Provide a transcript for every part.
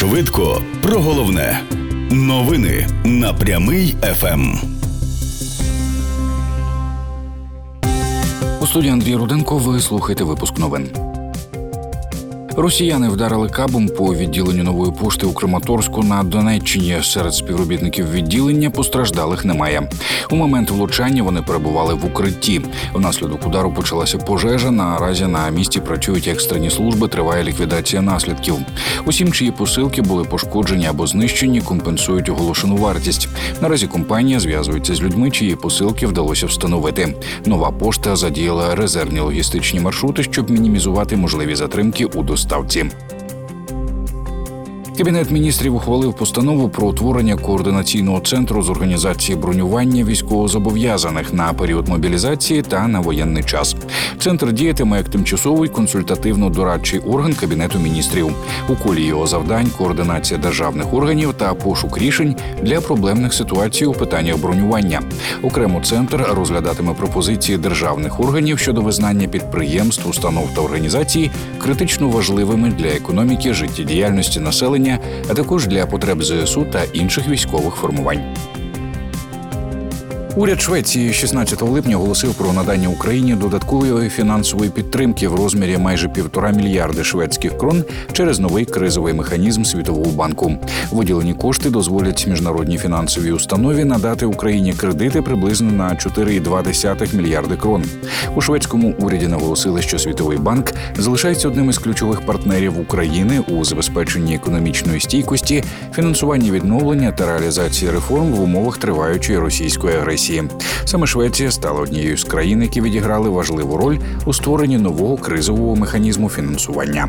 Швидко про головне. Новини на Прямий ФМ. У студії Андрій Руденко. Ви слухаєте випуск новин. Росіяни вдарили кабом по відділенню Нової пошти у Краматорську на Донеччині. Серед співробітників відділення постраждалих немає. У момент влучання вони перебували в укритті. Внаслідок удару почалася пожежа. Наразі на місці працюють екстрені служби, триває ліквідація наслідків. Усім, чиї посилки були пошкоджені або знищені, компенсують оголошену вартість. Наразі компанія зв'язується з людьми, чиї посилки вдалося встановити. Нова пошта задіяла резервні логістичні маршрути, щоб мінімізувати можливі затримки у доставці. Кабінет міністрів ухвалив постанову про утворення координаційного центру з організації бронювання військовозобов'язаних на період мобілізації та на воєнний час. Центр діятиме як тимчасовий консультативно-дорадчий орган Кабінету міністрів. У колі його завдань – координація державних органів та пошук рішень для проблемних ситуацій у питаннях бронювання. Окремо центр розглядатиме пропозиції державних органів щодо визнання підприємств, установ та організацій критично важливими для економіки, життєдіяльності населення, а також для потреб ЗСУ та інших військових формувань. Уряд Швеції 16 липня оголосив про надання Україні додаткової фінансової підтримки в розмірі майже 1,5 мільярди шведських крон через новий кризовий механізм Світового банку. Виділені кошти дозволять міжнародній фінансовій установі надати Україні кредити приблизно на 4,2 мільярди крон. У шведському уряді наголосили, що Світовий банк залишається одним із ключових партнерів України у забезпеченні економічної стійкості, фінансуванні відновлення та реалізації реформ в умовах триваючої російської агресії. Саме Швеція стала однією з країн, які відіграли важливу роль у створенні нового кризового механізму фінансування.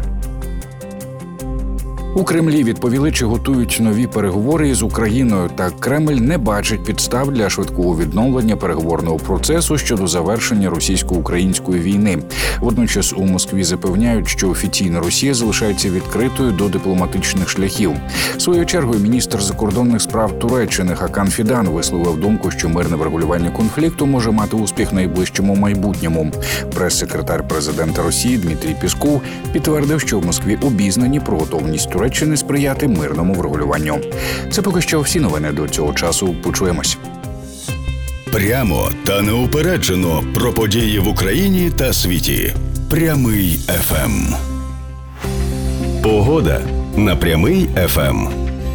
У Кремлі відповіли, чи готують нові переговори із Україною, та Кремль не бачить підстав для швидкого відновлення переговорного процесу щодо завершення російсько-української війни. Водночас у Москві запевняють, що офіційна Росія залишається відкритою до дипломатичних шляхів. Своєю чергою міністр закордонних справ Туреччини Хакан Фідан висловив думку, що мирне врегулювання конфлікту може мати успіх в найближчому майбутньому. Прес-секретар президента Росії Дмитрій Пєсков підтвердив, що в Москві обізнані про готовність Туреччини сприяти мирному врегулюванню. Це поки що всі новини до цього часу. Почуємось. Прямо та неупереджено про події в Україні та світі. Прямий ФМ. Погода на Прямий ФМ.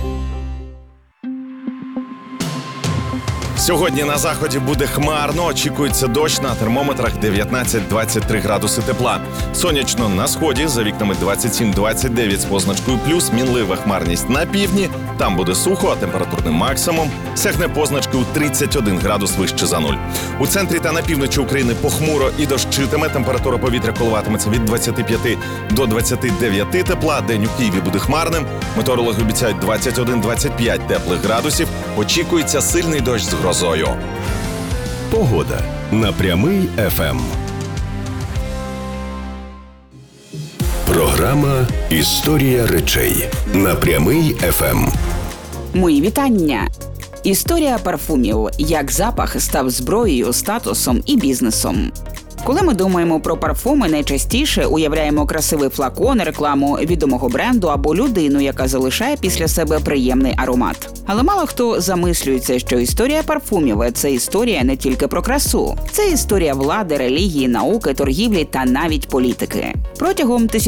Сьогодні на заході буде хмарно, очікується дощ, на термометрах 19-23 градуси тепла. Сонячно на сході, за вікнами 27-29 з позначкою плюс, мінлива хмарність на півдні, там буде сухо, а температурний максимум сягне позначки у 31 градус вище за нуль. У центрі та на півночі України похмуро і дощитиме, температура повітря коливатиметься від 25 до 29 тепла, день у Києві буде хмарним, метеорологи обіцяють 21-25 теплих градусів, очікується сильний дощ з грозою. Погода на Прямий ФМ. Програма «Історія речей» на Прямий ФМ. Мої вітання! Історія парфумів. Як запах став зброєю, статусом і бізнесом. Коли ми думаємо про парфуми, найчастіше уявляємо красивий флакон, рекламу відомого бренду або людину, яка залишає після себе приємний аромат. Але мало хто замислюється, що історія парфумів – це історія не тільки про красу. Це історія влади, релігії, науки, торгівлі та навіть політики. Протягом